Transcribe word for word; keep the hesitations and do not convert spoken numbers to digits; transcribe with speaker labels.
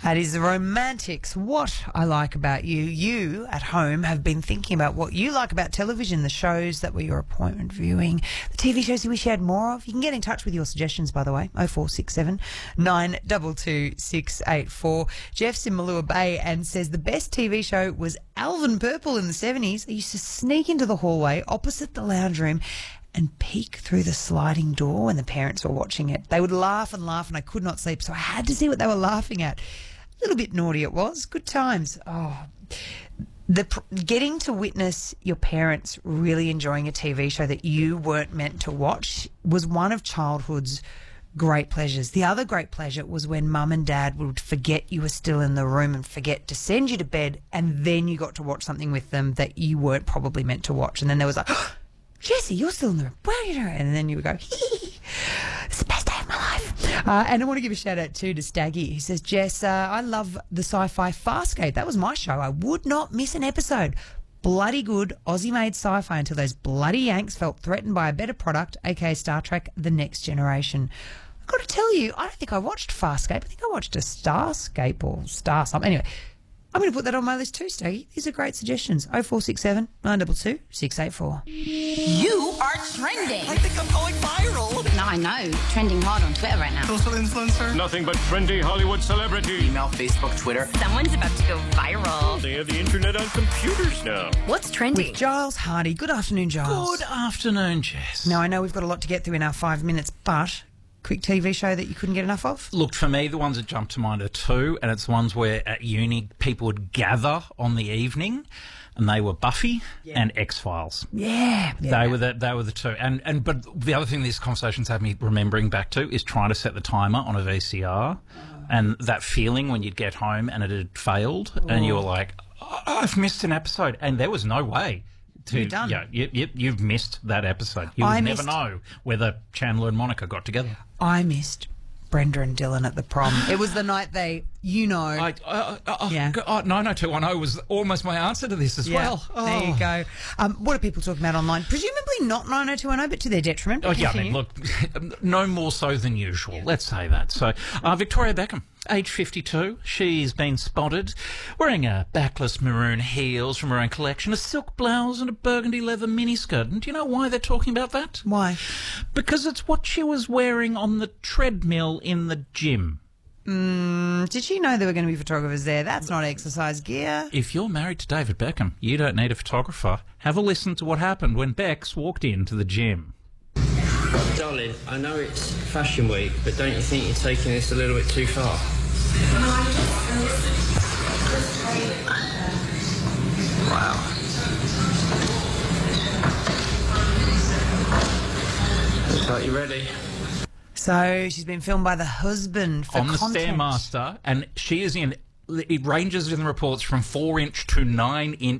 Speaker 1: That is the Romantics. What I like about you. You at home have been thinking about what you like about television, the shows that were your appointment viewing, the T V shows you wish you had more of. You can get in touch with your suggestions, by the way, oh four six seven, nine two two, six eight four. Jeff's in Malua Bay and says the best T V show was Alvin Purple in the seventies. I used to sneak into the hallway opposite the lounge room and peek through the sliding door when the parents were watching it. They would laugh and laugh and I could not sleep, so I had to see what they were laughing at. A little bit naughty it was. Good times. Oh, the getting to witness your parents really enjoying a T V show that you weren't meant to watch was one of childhood's great pleasures. The other great pleasure was when mum and dad would forget you were still in the room and forget to send you to bed, and then you got to watch something with them that you weren't probably meant to watch. And then there was like, oh, Jessie, you're still in the room. Where are you doing? And then you would go, it's the best day of my life. Uh, and I want to give a shout out too to Staggy. He says, Jess, uh, I love the sci-fi Farscape. That was my show. I would not miss an episode. Bloody good Aussie-made sci-fi until those bloody Yanks felt threatened by a better product, aka Star Trek The Next Generation. I've got to tell you, I don't think I watched Farscape. I think I watched a Starscape or Star something. Anyway, I'm going to put that on my list too, Staggy. These are great suggestions. oh four six seven, nine two two, six eight four.
Speaker 2: You are trending.
Speaker 3: I think I'm going viral.
Speaker 2: No, I know. Trending hard on Twitter right now.
Speaker 3: Social influencer.
Speaker 4: Nothing but trendy Hollywood celebrity.
Speaker 3: Email, Facebook, Twitter.
Speaker 2: Someone's about to go viral.
Speaker 4: They have the internet on computers now.
Speaker 2: What's trending?
Speaker 1: With Giles Hardy. Good afternoon, Giles.
Speaker 5: Good afternoon, Jess.
Speaker 1: Now, I know we've got a lot to get through in our five minutes, but quick T V show that you couldn't get enough of?
Speaker 5: Look, for me, the ones that jump to mind are two, and it's the ones where at uni people would gather on the evening, and they were Buffy yeah. and X-Files.
Speaker 1: Yeah, yeah.
Speaker 5: They were the they were the two. And and but the other thing these conversations have me remembering back to is trying to set the timer on a V C R, oh. and that feeling when you'd get home and it had failed, oh. and you were like, oh, I've missed an episode, and there was no way. To,
Speaker 1: You're done.
Speaker 5: Yeah, you, you, you've missed that episode. You
Speaker 1: I
Speaker 5: would
Speaker 1: missed,
Speaker 5: never know whether Chandler and Monica got together.
Speaker 1: I missed Brenda and Dylan at the prom. It was the night they, you know.
Speaker 5: I, uh, uh,
Speaker 1: yeah.
Speaker 5: Oh, nine oh two one oh was almost my answer to this as
Speaker 1: yeah.
Speaker 5: well. Oh.
Speaker 1: There you go. Um, what are people talking about online? Presumably not nine oh two one oh, but to their detriment.
Speaker 5: Oh, yeah, I mean, look, no more so than usual. Yeah. Let's say that. So, uh, Victoria Beckham, age fifty-two, she's been spotted wearing a backless maroon heels from her own collection, a silk blouse and a burgundy leather miniskirt. And do you know why they're talking about that?
Speaker 1: Why?
Speaker 5: Because it's what she was wearing on the treadmill in the gym.
Speaker 1: Mm, did she know there were going to be photographers there? That's not exercise gear.
Speaker 5: If you're married to David Beckham, you don't need a photographer. Have a listen to what happened when Bex walked into the gym.
Speaker 6: Darling, I know it's Fashion Week, but don't you think you're taking this a little bit too far? Wow. Looks like you're ready.
Speaker 1: So she's been filmed by the husband for
Speaker 5: on the
Speaker 1: content.
Speaker 5: Stairmaster, and she is in. It ranges in the reports from four inch to nine inch